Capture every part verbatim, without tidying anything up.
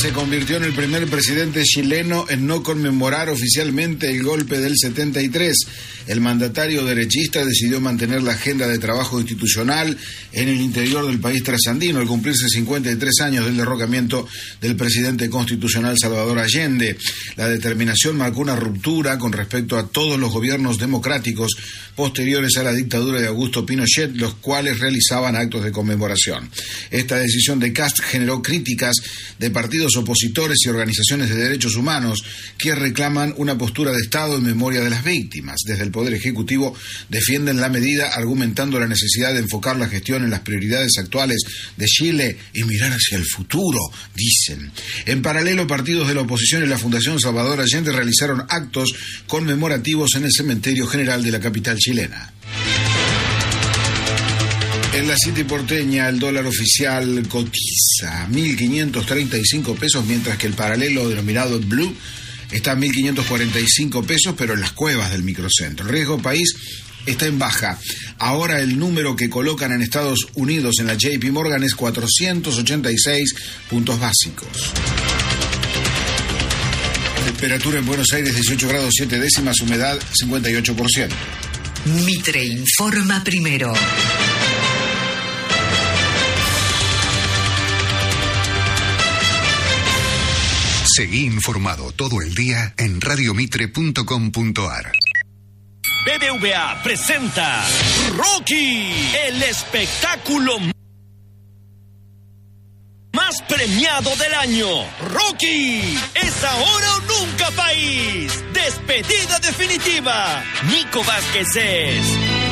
se convirtió en el primer presidente chileno en no conmemorar oficialmente el golpe del setenta y tres. El mandatario derechista decidió mantener la agenda de trabajo institucional en el interior del país trasandino al cumplirse cincuenta y tres años del derrocamiento del presidente constitucional Salvador Allende. La determinación marcó una ruptura con respecto a todos los gobiernos democráticos posteriores a la dictadura de Augusto Pinochet, los cuales realizaban actos de conmemoración. Esta decisión de Kast generó críticas de partidos opositores y organizaciones de derechos humanos que reclaman una postura de Estado en memoria de las víctimas. Desde el Poder Ejecutivo defienden la medida argumentando la necesidad de enfocar la gestión en las prioridades actuales de Chile y mirar hacia el futuro, dicen. En paralelo, partidos de la oposición y la Fundación Salvador Allende realizaron actos conmemorativos en el Cementerio General de la capital chilena. En la City porteña, el dólar oficial cotiza mil quinientos treinta y cinco pesos, mientras que el paralelo denominado Blue está a mil quinientos cuarenta y cinco pesos, pero en las cuevas del microcentro. El riesgo país está en baja. Ahora el número que colocan en Estados Unidos en la J P Morgan es cuatrocientos ochenta y seis puntos básicos. Temperatura en Buenos Aires dieciocho grados siete décimas, humedad cincuenta y ocho por ciento. Mitre informa primero. Seguí informado todo el día en radio mitre punto com punto a r. B B V A presenta Rocky, el espectáculo más premiado del año. Rocky, es ahora o nunca, país. Despedida definitiva. Nico Vázquez es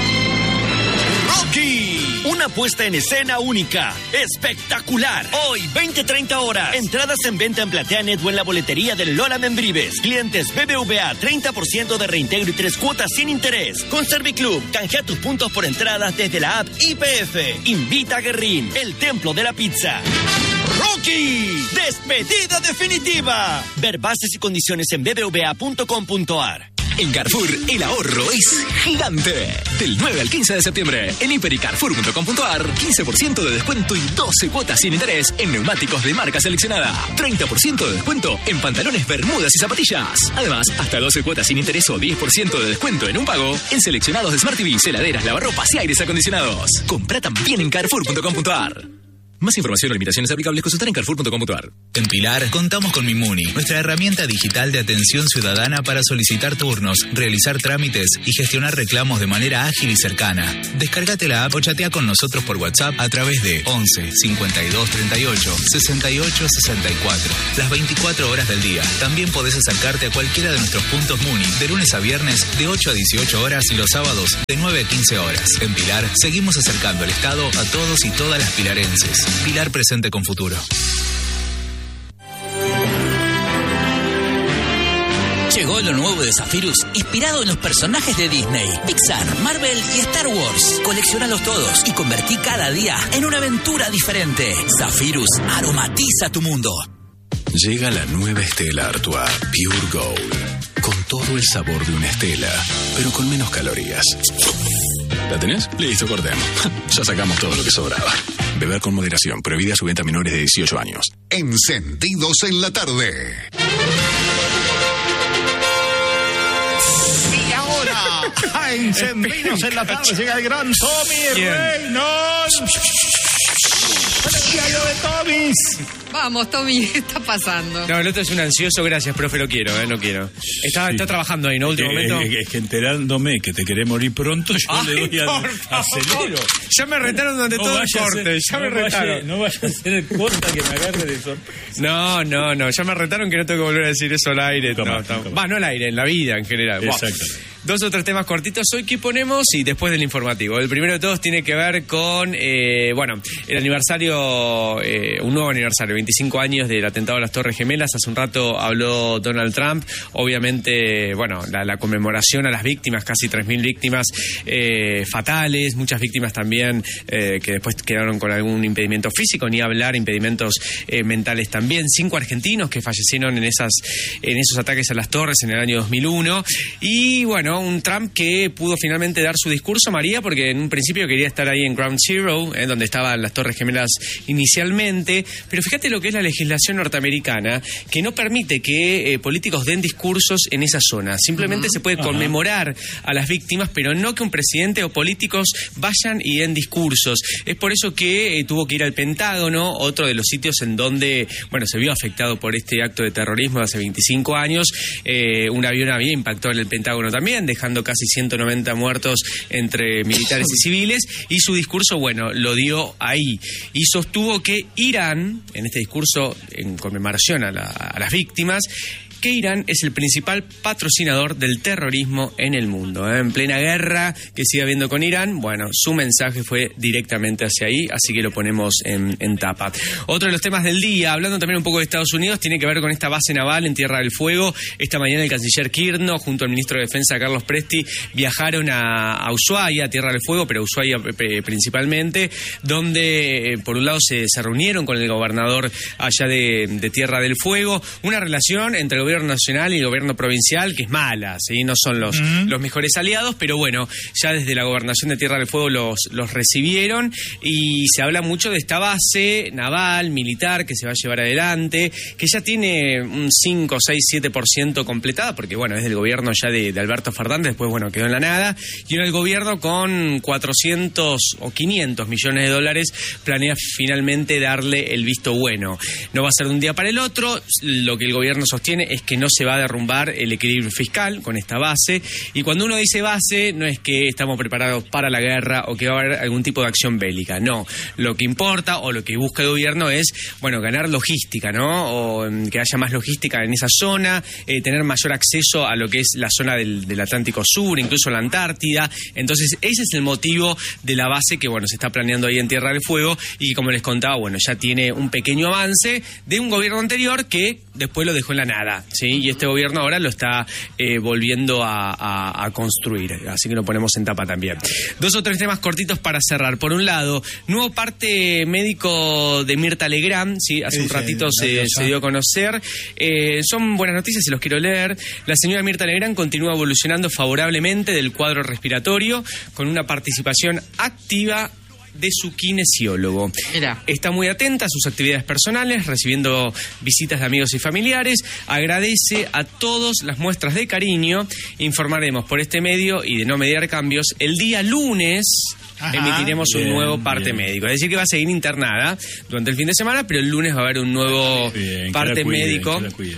Rocky. Una puesta en escena única, espectacular. Hoy, veinte treinta horas. Entradas en venta en PlateaNet o en la boletería del Lola Membrives. Clientes B B V A, treinta por ciento de reintegro y tres cuotas sin interés. Con Serviclub, canjea tus puntos por entradas desde la app I P F. Invita a Guerrín, el templo de la pizza. Rocky, despedida definitiva. Ver bases y condiciones en b b v a punto com punto a r. En Carrefour, el ahorro es gigante. Del nueve al quince de septiembre, en hiper y carrefour punto com punto a r, quince por ciento de descuento y doce cuotas sin interés en neumáticos de marca seleccionada. treinta por ciento de descuento en pantalones, bermudas y zapatillas. Además, hasta doce cuotas sin interés o diez por ciento de descuento en un pago en seleccionados de Smart T V, heladeras, lavarropas y aires acondicionados. Compra también en carrefour punto com punto a r. Más información o limitaciones aplicables, consultar en carrefour punto com punto a r. En Pilar contamos con Mimuni, nuestra herramienta digital de atención ciudadana para solicitar turnos, realizar trámites y gestionar reclamos de manera ágil y cercana. Descárgate la app o chatea con nosotros por WhatsApp a través de once cincuenta y dos treinta y ocho sesenta y ocho sesenta y cuatro. Las veinticuatro horas del día. También podés acercarte a cualquiera de nuestros puntos Muni de lunes a viernes de ocho a dieciocho horas y los sábados de nueve a quince horas. En Pilar seguimos acercando al Estado a todos y todas las pilarenses. Pilar presente con futuro. Llegó lo nuevo de Zephyrus, inspirado en los personajes de Disney, Pixar, Marvel y Star Wars. Colecciónalos todos y convertí cada día en una aventura diferente. Zephyrus aromatiza tu mundo. Llega la nueva Stella Artois Pure Gold, con todo el sabor de una Stella, pero con menos calorías. ¿La tenés? Listo, cortemos. Ya sacamos todo lo que sobraba. Beber con moderación. Prohibida su venta a menores de dieciocho años. Encendidos en la tarde. Y ahora, a Encendidos en la tarde, llega el gran Tommy Reynolds. ¡El diario de Tommys! Vamos, Tommy, ¿qué está pasando? No, el otro es un ansioso, gracias, profe, lo quiero, eh, lo quiero. Está, sí. está trabajando ahí, ¿no? Último que, momento. Es, es que enterándome que te querés morir pronto, yo Ay, le doy al acelero. Ya me retaron durante no todo el corte, ser, ya no me retaron. Vaya, no vaya a ser el corta que me agarre de sorpresa. No, no, no, ya me retaron que no tengo que volver a decir eso al aire. Va, no, no, no, no al aire, en la vida en general. Exacto. Wow. Dos o tres temas cortitos hoy que ponemos y después del informativo. El primero de todos tiene que ver con, eh, bueno, el aniversario, eh, un nuevo aniversario, veinticinco años del atentado a las Torres Gemelas. Hace un rato habló Donald Trump. Obviamente, bueno, la, la conmemoración a las víctimas, casi tres mil víctimas eh, fatales, muchas víctimas también eh, que después quedaron con algún impedimento físico, ni hablar, impedimentos eh, mentales también. Cinco argentinos que fallecieron en, esas, en esos ataques a las torres en el año dos mil uno. Y bueno, bueno, un Trump que pudo finalmente dar su discurso, María, porque en un principio quería estar ahí en Ground Zero, eh, donde estaban las Torres Gemelas inicialmente, pero fíjate lo que es la legislación norteamericana, que no permite que eh, políticos den discursos en esa zona. Simplemente uh-huh. se puede conmemorar a las víctimas, pero no que un presidente o políticos vayan y den discursos. Es por eso que eh, tuvo que ir al Pentágono, otro de los sitios en donde, bueno, se vio afectado por este acto de terrorismo de hace veinticinco años. Eh, un avión había impactado en el Pentágono también, dejando casi ciento noventa muertos entre militares y civiles, y su discurso, bueno, lo dio ahí. Y sostuvo que Irán, en este discurso en conmemoración a, la, a las víctimas, que Irán es el principal patrocinador del terrorismo en el mundo. ¿eh? En plena guerra que sigue habiendo con Irán, bueno, su mensaje fue directamente hacia ahí, así que lo ponemos en, en tapa. Otro de los temas del día, hablando también un poco de Estados Unidos, tiene que ver con esta base naval en Tierra del Fuego. Esta mañana el canciller Kirchner, junto al ministro de Defensa Carlos Presti, viajaron a, a Ushuaia, Tierra del Fuego, pero Ushuaia eh, principalmente, donde eh, por un lado se, se reunieron con el gobernador allá de, de Tierra del Fuego. Una relación entre el gobierno nacional y el gobierno provincial que es mala, ¿sí? No son los, uh-huh. los mejores aliados, pero bueno, ya desde la gobernación de Tierra del Fuego los, los recibieron, y se habla mucho de esta base naval, militar, que se va a llevar adelante, que ya tiene un cinco, seis, siete por ciento completada, porque bueno, es del gobierno ya de, de Alberto Fernández, después bueno, quedó en la nada, y en el gobierno con cuatrocientos o quinientos millones de dólares planea finalmente darle el visto bueno. No va a ser de un día para el otro, lo que el gobierno sostiene es que no se va a derrumbar el equilibrio fiscal con esta base, y cuando uno dice base no es que estamos preparados para la guerra o que va a haber algún tipo de acción bélica, no, lo que importa o lo que busca el gobierno es, bueno, ganar logística, ¿no? O que haya más logística en esa zona, eh, tener mayor acceso a lo que es la zona del, del Atlántico Sur, incluso la Antártida. Entonces ese es el motivo de la base que, bueno, se está planeando ahí en Tierra del Fuego, y que, como les contaba, bueno, ya tiene un pequeño avance de un gobierno anterior que después lo dejó en la nada, ¿sí? Y este gobierno ahora lo está eh, volviendo a, a, a construir, así que lo ponemos en tapa también. Dos o tres temas cortitos para cerrar. Por un lado, nuevo parte médico de Mirta Legrand, ¿sí? Hace sí, un ratito sí, se, se dio a conocer. Eh, son buenas noticias, se los quiero leer. La señora Mirta Legrand continúa evolucionando favorablemente del cuadro respiratorio, con una participación activa de su kinesiólogo. Mira. Está muy atenta a sus actividades personales, recibiendo visitas de amigos y familiares. Agradece a todos las muestras de cariño. Informaremos por este medio, y de no mediar cambios, el día lunes. Ajá, emitiremos bien, un nuevo parte bien. médico. Es decir, que va a seguir internada durante el fin de semana, pero el lunes va a haber un nuevo bien, parte cuiden, médico.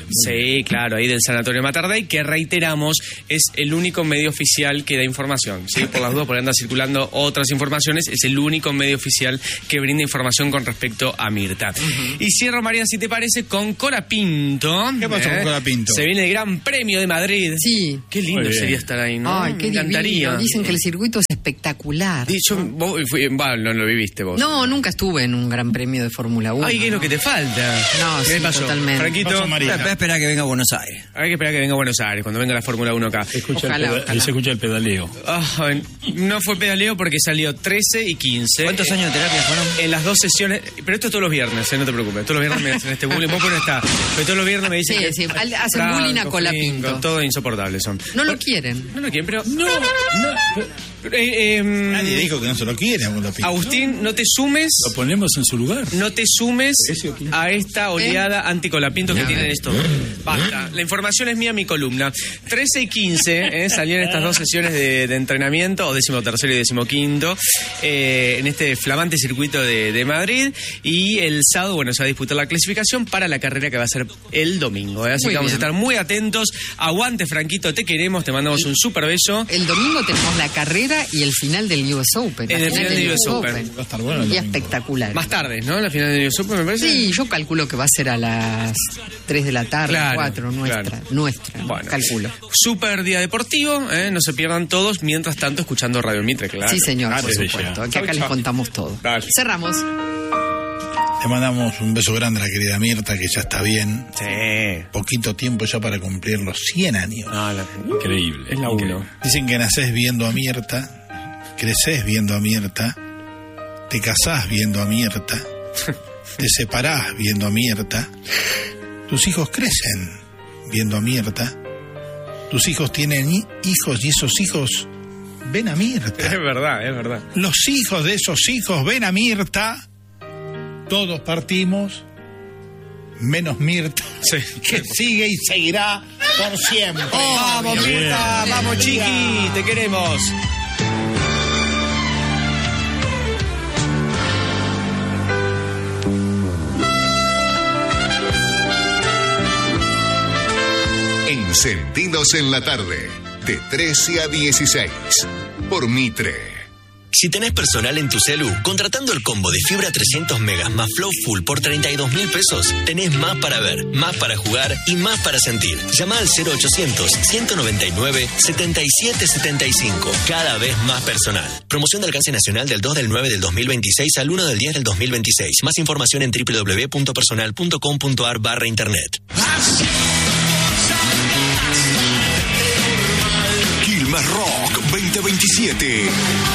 Sí, claro, ahí del Sanatorio Mater Dei, que reiteramos, es el único medio oficial que da información. ¿Sí? Por las dudas, por andar circulando otras informaciones, es el único medio oficial que brinda información con respecto a Mirta. Uh-huh. Y cierro, María, si te parece, con Colapinto. ¿Qué pasó ¿Eh? con Colapinto? Se viene el Gran Premio de Madrid. Sí. Qué lindo sería estar ahí, ¿no? Ay, qué divino. Dicen que el circuito es espectacular. Dicho, vos, fui, bah, no lo viviste vos. No, nunca estuve en un Gran Premio de Fórmula uno. Ay, ¿qué es no? lo que te falta? No, ¿Qué sí, pasó? totalmente. Franquito, hay que esperar a que venga a Buenos Aires. Hay que esperar a que venga a Buenos Aires, cuando venga la Fórmula uno acá. Se escucha, ojalá, el, peda- ojalá. se escucha el pedaleo. Oh, no fue pedaleo porque salió trece y quince. ¿Cuántos años de terapia fueron? En las dos sesiones, pero esto es todos los viernes, eh, no te preocupes. Todos los viernes me hacen este bullying, vos no está. Pero todos los viernes me dicen Sí, que sí, hacen bullying a Colapinto. Todo insoportables son. No lo quieren. No lo quieren, pero... No, no. Eh, eh, Nadie dijo que no se lo quiere a Colapinto. Agustín, no te sumes... Lo ponemos en su lugar. No te sumes a esta oleada ¿Eh? anticolapinto que no, tienen esto. Basta. La información es mía, mi columna. trece y quince eh, salieron estas dos sesiones de, de entrenamiento, o décimo tercero y décimo quinto, eh, en este flamante circuito de, de Madrid. Y el sábado, bueno, se va a disputar la clasificación para la carrera que va a ser el domingo. Eh, así muy que vamos bien. a estar muy atentos. Aguante, Franquito, te queremos, te mandamos un súper beso. El domingo tenemos la carrera y el final del U S Open. En el final del U S Open. Va a estar bueno el Y domingo. espectacular. Más tarde, ¿no? La final del U S Open, me parece. Sí, yo calculo que va a ser a las tres de la tarde, Claro, cuatro, nuestra. claro. Nuestra, Bueno. calculo. Súper día deportivo, ¿eh? No se pierdan todos, mientras tanto escuchando Radio Mitre, claro. Sí, señor, Ah, por desde supuesto. ya. Que acá les contamos todo. Dale. Cerramos. Le mandamos un beso grande a la querida Mirta, que ya está bien. Sí. Poquito tiempo ya para cumplir los cien años. Ah, la... Increíble. Es la increíble. uno. Dicen que nacés viendo a Mirta, creces viendo a Mirta, te casás viendo a Mirta, te separás viendo a Mirta, tus hijos crecen viendo a Mirta, tus hijos tienen hi- hijos y esos hijos ven a Mirta. Es verdad, es verdad. Los hijos de esos hijos ven a Mirta. Todos partimos, menos Mirta, Sí. que sigue y seguirá por siempre. Oh, vamos, Mirta, vamos, chiqui, te queremos. Encendidos en la tarde, de trece a dieciséis, por Mitre. Si tenés personal en tu celu, contratando el combo de fibra trescientos megas más Flow Full por treinta y dos mil pesos, tenés más para ver, más para jugar y más para sentir. Llama al cero ochocientos, ciento noventa y nueve, setenta y siete setenta y cinco. Cada vez más personal. Promoción de alcance nacional del dos del nueve del dos mil veintiséis al uno del diez del dos mil veintiséis. Más información en doble u doble u doble u punto personal punto com punto a r barra internet. Quilmes Rock veinte veintisiete.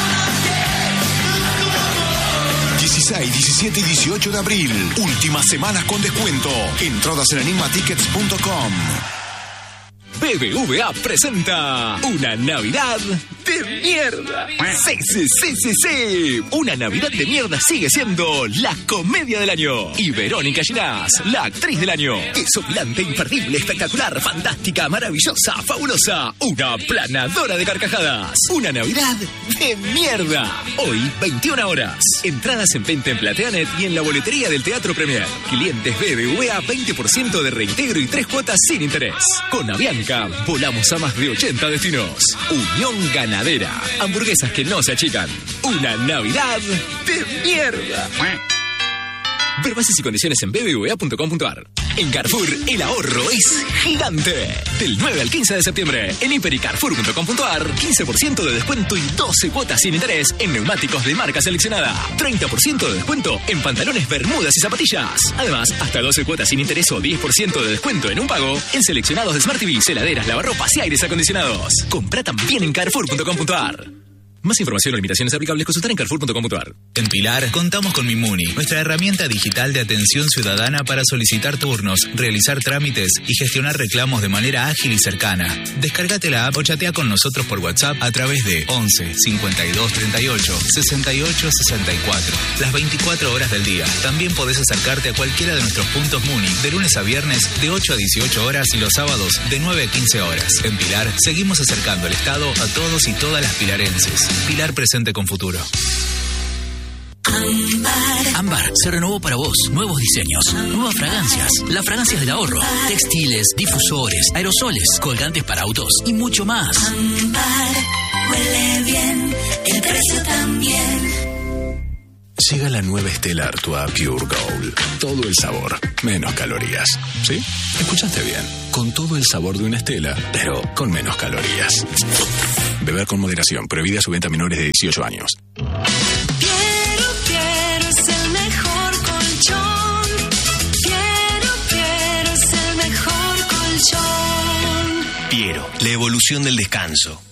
dieciséis, diecisiete y dieciocho de abril. Últimas semanas con descuento. Entradas en enigma tickets punto com. B B V A presenta una Navidad de mierda. Sí, sí, sí, sí, sí. Una Navidad de mierda sigue siendo la comedia del año. Y Verónica Ginás, la actriz del año. Es opulante, imperdible, espectacular, fantástica, maravillosa, fabulosa. Una planadora de carcajadas. Una Navidad de mierda. Hoy, veintiuna horas. Entradas en venta en Plateanet y en la boletería del Teatro Premier. Clientes B B V A, veinte por ciento de reintegro y tres cuotas sin interés. Con Avianca volamos a más de ochenta destinos. Unión Ganadera. Hamburguesas que no se achican. Una Navidad de mierda. Ver bases y condiciones en b b v a punto com punto a r. En Carrefour, el ahorro es gigante. Del nueve al quince de septiembre, en hiper y carrefour punto com punto a r, quince por ciento de descuento y doce cuotas sin interés en neumáticos de marca seleccionada. treinta por ciento de descuento en pantalones, bermudas y zapatillas. Además, hasta doce cuotas sin interés o diez por ciento de descuento en un pago en seleccionados de Smart T V, heladeras, lavarropas y aires acondicionados. Compra también en carrefour punto com punto a r. Más información o limitaciones aplicables consultar en carrefour punto com punto a r. En Pilar contamos con Mimuni, nuestra herramienta digital de atención ciudadana para solicitar turnos, realizar trámites y gestionar reclamos de manera ágil y cercana. Descárgate la app o chatea con nosotros por WhatsApp a través de once, cincuenta y dos, treinta y ocho, sesenta y ocho, sesenta y cuatro. Las veinticuatro horas del día. También podés acercarte a cualquiera de nuestros puntos Muni de lunes a viernes de ocho a dieciocho horas y los sábados de nueve a quince horas. En Pilar seguimos acercando el Estado a todos y todas las pilarenses. Pilar presente con futuro. Ámbar. Ámbar se renovó para vos. Nuevos diseños, nuevas fragancias. Las fragancias del ahorro. Textiles, difusores, aerosoles, colgantes para autos y mucho más. Ámbar huele bien, el precio también. Llega la nueva Stella Artois Pure Gold. Todo el sabor, menos calorías. ¿Sí? Escuchaste bien. Con todo el sabor de una Stella, pero con menos calorías. Beber con moderación. Prohibida su venta a menores de dieciocho años. Quiero, quiero, es el mejor colchón. Quiero, quiero, es el mejor colchón. Piero, la evolución del descanso.